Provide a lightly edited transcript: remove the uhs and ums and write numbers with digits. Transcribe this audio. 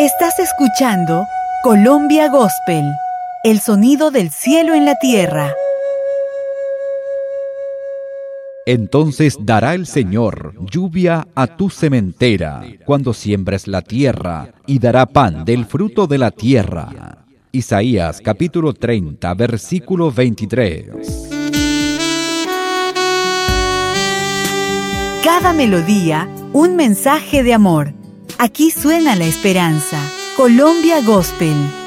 Estás escuchando Colombia Gospel, el sonido del cielo en la tierra. Entonces dará el Señor lluvia a tu sementera cuando siembres la tierra, y dará pan del fruto de la tierra. Isaías capítulo 30, versículo 23. Cada melodía, un mensaje de amor. Aquí suena la esperanza. Colombia Gospel.